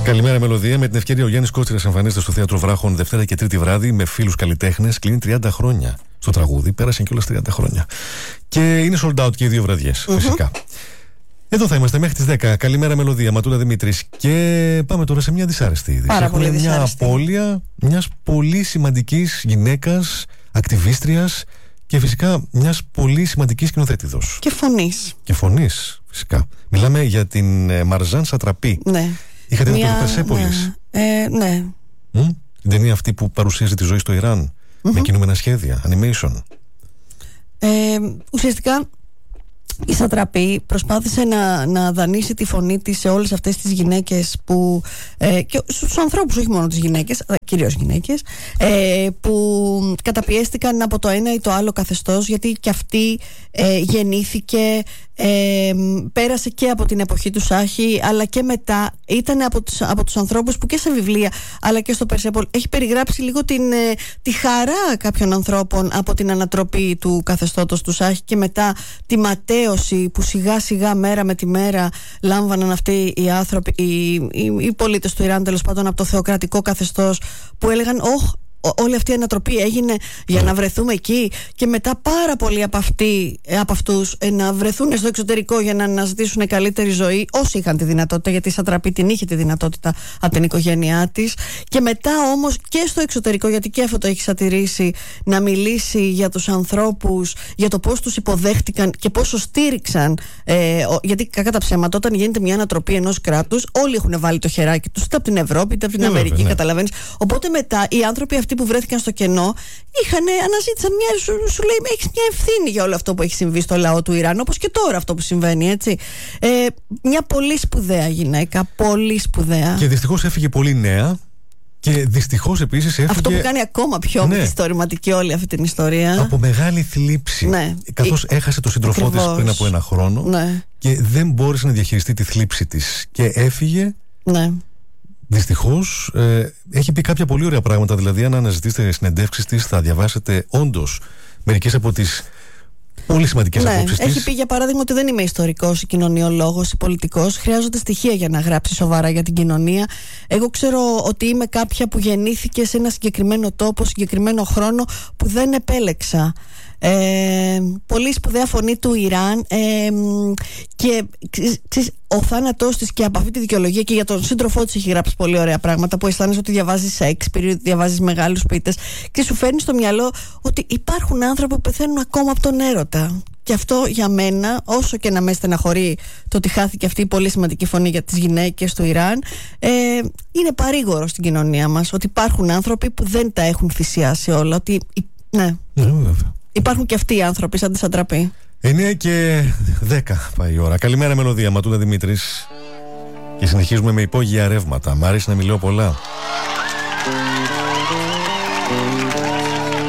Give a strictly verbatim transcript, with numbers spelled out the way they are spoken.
Καλημέρα, Μελωδία. Με την ευκαιρία, ο Γιάννης Κότσιρας εμφανίζεται στο Θέατρο Βράχων Δευτέρα και Τρίτη βράδυ με φίλους καλλιτέχνες. Κλείνει τριάντα χρόνια στο τραγούδι. Πέρασαν κιόλας τριάντα χρόνια. Και είναι sold out και οι δύο βραδιές, mm-hmm. φυσικά. Εδώ θα είμαστε μέχρι τις δέκα. Καλημέρα, Μελωδία. Ματούλα Δημήτρης. Και πάμε τώρα σε μια δυσάρεστη είδηση. Πάρα Έχουμε πολύ μια δυσάρεστη. απώλεια μιας πολύ σημαντικής γυναίκας, ακτιβίστριας και φυσικά μιας πολύ σημαντικής σκηνοθέτηδος. Και φωνής. Και φωνής, φυσικά. Μιλάμε για την ε, Μαρζάν Σατραπή. Ναι. Είχατε δει Μια... το Περσέπολης. Ναι. Ε, ναι. Mm? Την ταινία αυτή που παρουσίαζε τη ζωή στο Ιράν mm-hmm. με κινούμενα σχέδια, animation. Ε, ουσιαστικά η Σατραπή προσπάθησε να, να δανείσει τη φωνή της σε όλες αυτές τις γυναίκες που, ε, και στους ανθρώπους, όχι μόνο τις γυναίκες, κυρίως γυναίκες, ε, που καταπιέστηκαν από το ένα ή το άλλο καθεστώς, γιατί και αυτή ε, γεννήθηκε, ε, πέρασε και από την εποχή του Σάχη, αλλά και μετά ήταν από τους, από τους ανθρώπους που και σε βιβλία αλλά και στο Περσέπολ έχει περιγράψει λίγο την, ε, τη χαρά κάποιων ανθρώπων από την ανατροπή του καθεστώτος του Σάχη και μετά τη ματέωση που σιγά σιγά μέρα με τη μέρα λάμβαναν αυτοί οι άνθρωποι, οι, οι, οι πολίτες του Ιράν, τέλος πάντων, από το θεοκρατικό καθεστώς, που έλεγαν «Ωχ, όλη αυτή η ανατροπή έγινε για να βρεθούμε εκεί», και μετά πάρα πολλοί από, αυτοί, από αυτούς να βρεθούν στο εξωτερικό για να αναζητήσουν καλύτερη ζωή, όσοι είχαν τη δυνατότητα, γιατί η Σατραπή την είχε τη δυνατότητα από την οικογένειά της, και μετά όμως και στο εξωτερικό, γιατί και αυτό το έχει σατηρήσει, να μιλήσει για τους ανθρώπους, για το πώς τους υποδέχτηκαν και πόσο στήριξαν, ε, γιατί κακά τα ψέματα, όταν γίνεται μια ανατροπή ενός κράτους, όλοι έχουν βάλει το χεράκι τους, είτε από την Ευρώπη είτε από την ναι, Αμερική, ναι. καταλαβαίνεις. Οπότε μετά οι άνθρωποι αυτοί που βρέθηκαν στο κενό είχαν, αναζήτησαν μια, σου, σου λέει, έχεις μια ευθύνη για όλο αυτό που έχει συμβεί στο λαό του Ιράν, όπως και τώρα αυτό που συμβαίνει, έτσι. Ε, μια πολύ σπουδαία γυναίκα, πολύ σπουδαία. Και δυστυχώς έφυγε πολύ νέα. Και δυστυχώς επίσης έφυγε. Αυτό που κάνει ακόμα πιο ναι. μυθιστορηματική όλη αυτή την ιστορία. Από μεγάλη θλίψη. Ναι. Καθώς η... έχασε τον σύντροφό της πριν από ένα χρόνο. Ναι. Και δεν μπόρεσε να διαχειριστεί τη θλίψη της. Και έφυγε. Ναι. Δυστυχώς ε, έχει πει κάποια πολύ ωραία πράγματα. Δηλαδή, αν αναζητήσετε συνεντεύξεις της, θα διαβάσετε όντως μερικές από τις πολύ σημαντικές ναι, απόψεις της. Έχει πει, για παράδειγμα, ότι δεν είμαι ιστορικός ή κοινωνιολόγος ή πολιτικός. Χρειάζονται στοιχεία για να γράψει σοβαρά για την κοινωνία. Εγώ ξέρω ότι είμαι κάποια που γεννήθηκε σε ένα συγκεκριμένο τόπο, συγκεκριμένο χρόνο που δεν επέλεξα. Ε, πολύ σπουδαία φωνή του Ιράν, ε, και ξέρεις, ο θάνατός της, και από αυτή τη δικαιολογία, και για τον σύντροφό της έχει γράψει πολύ ωραία πράγματα που αισθάνεσαι ότι διαβάζεις Σέξπιρ, ότι διαβάζεις μεγάλους ποιητές, και σου φέρνει στο μυαλό ότι υπάρχουν άνθρωποι που πεθαίνουν ακόμα από τον έρωτα. Και αυτό για μένα, όσο και να με στεναχωρεί το ότι χάθηκε αυτή η πολύ σημαντική φωνή για τις γυναίκες του Ιράν, ε, είναι παρήγορο στην κοινωνία μας ότι υπάρχουν άνθρωποι που δεν τα έχουν θυσιάσει όλα. Ότι, ναι. Ναι, βέβαια. Υπάρχουν και αυτοί οι άνθρωποι σαν τη Σατραπή. εννιά και δέκα πάει η ώρα. Καλημέρα, Μελωδία. Ματούλα Δημήτρης. Και συνεχίζουμε με υπόγεια ρεύματα. Μ' αρέσει να μιλάω πολλά.